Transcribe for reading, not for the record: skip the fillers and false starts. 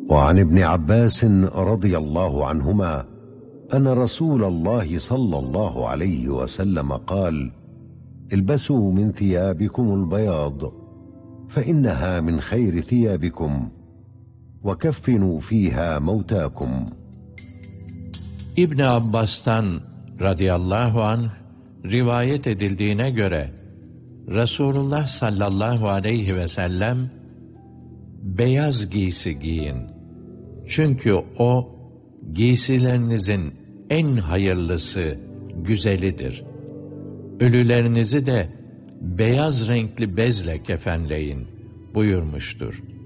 وعن ابن عباس رضي الله عنهما أن رسول الله صلى الله عليه وسلم قال: البسوا من ثيابكم البياض فإنها من خير ثيابكم وكفنوا فيها موتاكم. İbn Abbas'tan radıyallahu anh rivayet edildiğine göre Resulullah sallallahu aleyhi ve sellem beyaz giysi giyin. Çünkü o giysilerinizin en hayırlısı, güzelidir. Ölülerinizi de beyaz renkli bezle kefenleyin buyurmuştur.